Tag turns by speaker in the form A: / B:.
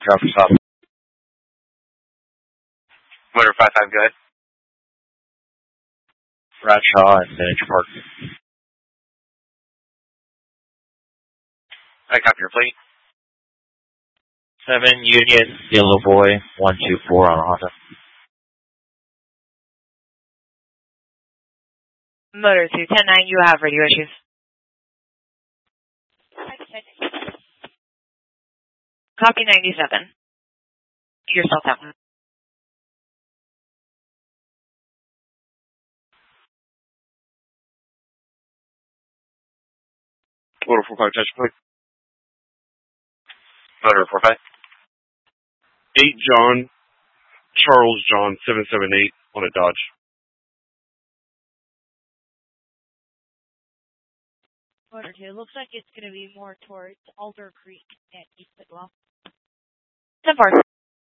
A: traffic stop. Motor 55, go ahead. Bradshaw and Miniature Park. I copy your plate. 7 Union, Yellow Boy, 124 on Honda.
B: Motor 210-9, you have radio issues. Copy 97. Yourself that one.
A: Motor 45, touch point. Motor 45.
C: 8 John, Charles John, 778 on a Dodge.
D: Motor 2, looks like it's going to be more towards Alder Creek at East Bidwell.
B: 10-4.